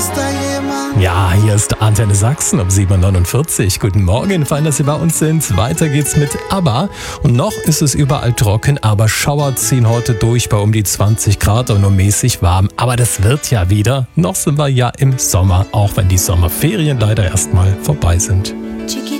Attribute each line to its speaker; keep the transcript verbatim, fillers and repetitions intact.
Speaker 1: ist da jemand?
Speaker 2: Ja, hier ist Antenne Sachsen um sieben Uhr neunundvierzig. Guten Morgen, fein, dass Sie bei uns sind. Weiter geht's mit ABBA. Und noch ist es überall trocken, aber Schauer ziehen heute durch bei um die zwanzig Grad und nur mäßig warm. Aber das wird ja wieder. Noch sind wir ja im Sommer, auch wenn die Sommerferien leider erstmal vorbei sind.